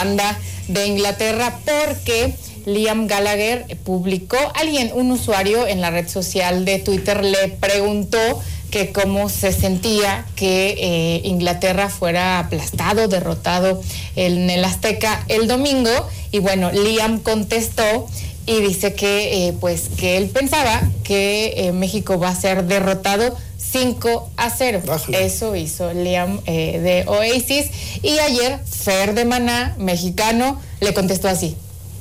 banda de Inglaterra porque Liam Gallagher publicó, un usuario en la red social de Twitter le preguntó que cómo se sentía que Inglaterra fuera aplastado, derrotado en el Azteca el domingo, y bueno, Liam contestó y dice que que él pensaba que México va a ser derrotado 5-0. Bájale. Eso hizo Liam de Oasis, y ayer Fer de Maná, mexicano, le contestó así.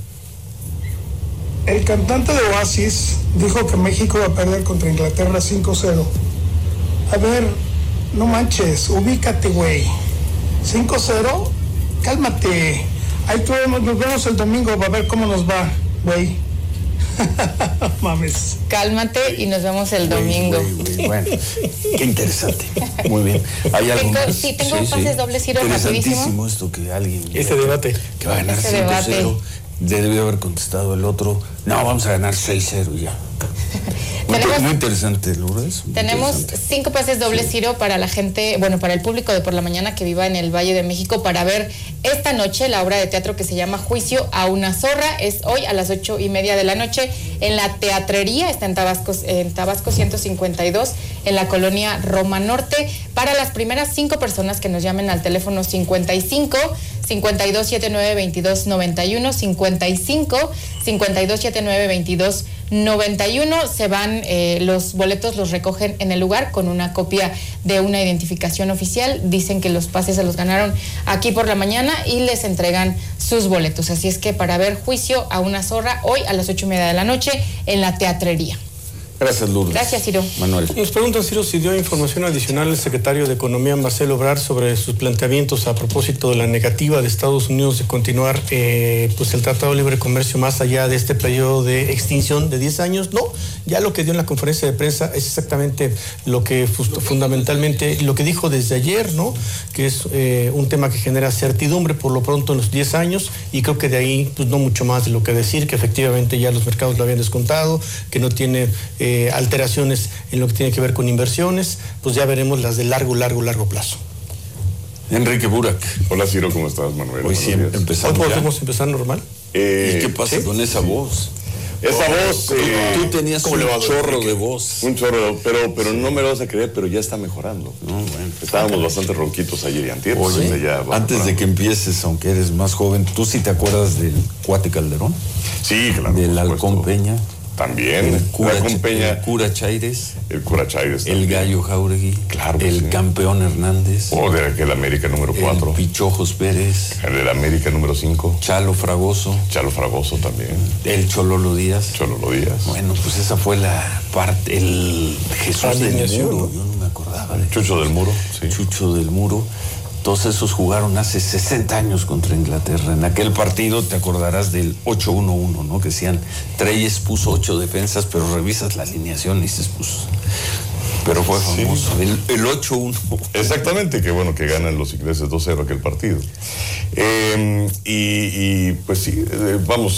El cantante de Oasis dijo que México va a perder contra Inglaterra 5-0. A ver, no manches, ubícate, güey. 5-0, cálmate. Ahí nos vemos el domingo, va a ver cómo nos va, güey. Mames. Cálmate y nos vemos el domingo. Bueno, qué interesante. Muy bien. ¿Hay algo más? Sí, tengo pases dobles, Ciro, rapidísimo. Interesantísimo esto que alguien... Ese debate. Que va a ganar 5-0. Debió haber contestado el otro. No, vamos a ganar 6-0 y ya. Muy interesante, Lourdes. Tenemos 5 pases dobles, Ciro, para la gente, para el público de por la mañana que viva en el Valle de México, para ver esta noche la obra de teatro que se llama Juicio a una zorra. Es hoy a las 8:30 de la noche en la Teatrería, está en Tabasco 152, en la colonia Roma Norte. Para las primeras 5 personas que nos llamen al teléfono 55-5279-2291, 55-5279-2291, se van, los boletos los recogen en el lugar con una copia de una identificación oficial. Dicen que los pases se los ganaron aquí por la mañana y les entregan sus boletos. Así es que para ver Juicio a una zorra hoy a las 8:30 de la noche en la Teatrería. Gracias, Lourdes. Gracias, Ciro. Manuel. Nos preguntan, Ciro, si dio información adicional el secretario de Economía, Marcelo Ebrard, sobre sus planteamientos a propósito de la negativa de Estados Unidos de continuar el Tratado de Libre Comercio más allá de este periodo de extinción de 10 años. No, ya lo que dio en la conferencia de prensa es exactamente lo que fundamentalmente, lo que dijo desde ayer, ¿no? Que es un tema que genera certidumbre por lo pronto en los 10 años, y creo que de ahí no mucho más de lo que decir, que efectivamente ya los mercados lo habían descontado, que no tiene alteraciones en lo que tiene que ver con inversiones. Pues ya veremos las de largo plazo. Enrique Burak. Hola, Ciro, ¿cómo estás, Manuel? Hoy sí empezamos. ¿Hoy podemos empezar normal? ¿Y qué pasa con esa voz? Esa voz... Tú tenías un chorro de voz. Un chorro, pero no me lo vas a creer, pero ya está mejorando. No, bueno, estábamos bastante ronquitos ayer y antier. Oye, antes de que empieces, aunque eres más joven, ¿tú sí te acuerdas del Cuate Calderón? Sí, claro. Del Halcón Peña. También, el cura Chaires, el Gallo Jauregui, claro, el campeón Hernández, de aquel América número 4, el Pichojos Pérez, el del América número 5, Chalo Fragoso también, el Chololo Díaz. Bueno, pues esa fue la parte, el Jesús del Muro, yo no me acordaba. Chucho del Muro, sí. Chucho del Muro. Todos esos jugaron hace 60 años contra Inglaterra. En aquel partido te acordarás del 8-1-1, ¿no? Que decían, Treyes puso 8 defensas, pero revisas la alineación y dices, pero fue famoso. Sí. El 8-1. Exactamente, que bueno que ganan los ingleses 2-0 aquel partido. Y pues sí, vamos.